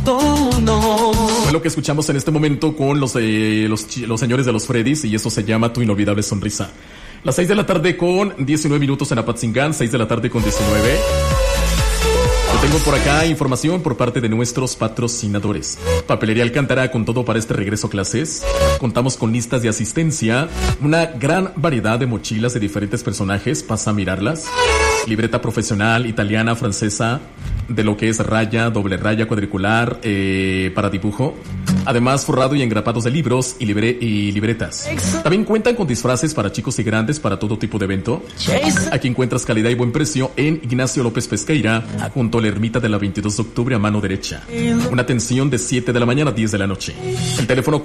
Fue lo que escuchamos en este momento con los señores de los Freddys, y eso se llama Tu Inolvidable Sonrisa. Las 6 de la tarde con 19 minutos en Apatzingán, 6 de la tarde con 19. Yo tengo por acá información por parte de nuestros patrocinadores. Papelería Alcántara, con todo para este regreso a clases. Contamos con listas de asistencia, una gran variedad de mochilas de diferentes personajes, pasa a mirarlas. Libreta profesional, italiana, francesa, de lo que es raya, doble raya, cuadricular, para dibujo. Además, forrado y engrapados de libros y libretas. También cuentan con disfraces para chicos y grandes para todo tipo de evento. Aquí encuentras calidad y buen precio en Ignacio López Pesqueira, junto a la ermita de la 22 de octubre a mano derecha. Una atención de 7 de la mañana a 10 de la noche. El teléfono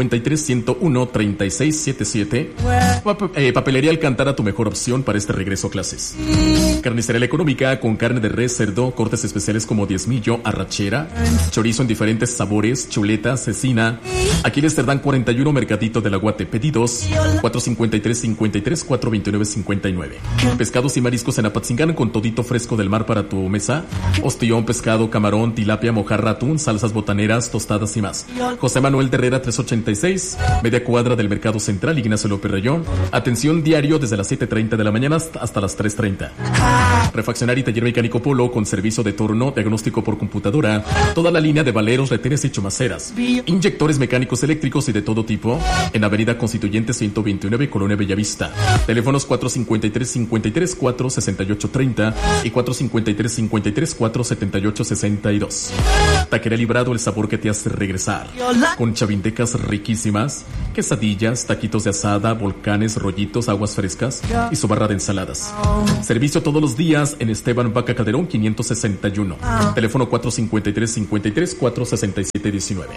453-101-3677. Papelería Alcántara, tu mejor opción para este regreso a clases. Carnicería La Económica, con carne de res, cerdo, cortes especiales como diezmillo, arrachera, chorizo en diferentes sabores, chuletas, cecina. Aquí les dan 41 Mercadito del Aguate. Pedidos 453-53, 429-59. Pescados y mariscos en Apatzingán, con todito fresco del mar para tu mesa. Ostión, pescado, camarón, tilapia, mojarra, atún, salsas botaneras, tostadas y más. José Manuel de Herrera 386, media cuadra del Mercado Central, Ignacio López Rayón. Atención diario desde las 7:30 de la mañana hasta las 3:30. Refaccionario y taller mecánico Polo, con servicio de torno, diagnóstico por computadora, toda la línea de valeros, retenes y chumaceras. Inyectores mecánicos eléctricos y de todo tipo, en Avenida Constituyente 129, Colonia Bellavista. Teléfonos 453-53, 468-30 y 453-53, 478-62. Taquería Librado, el sabor que te hace regresar. Con chavindecas riquísimas, quesadillas, taquitos de asada, volcanes, rollitos, aguas frescas y su barra de ensaladas. Servicio todos los días en Esteban Vaca Calderón 561. Teléfono 453-53, 467-19.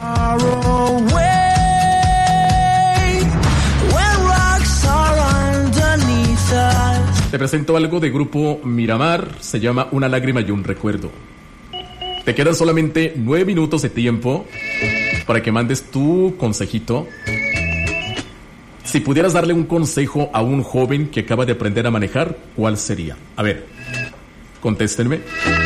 Te presento algo de Grupo Miramar, se llama Una lágrima y un recuerdo. Te quedan solamente 9 minutos de tiempo para que mandes tu consejito. Si pudieras darle un consejo a un joven que acaba de aprender a manejar, ¿cuál sería? A ver, contéstenme.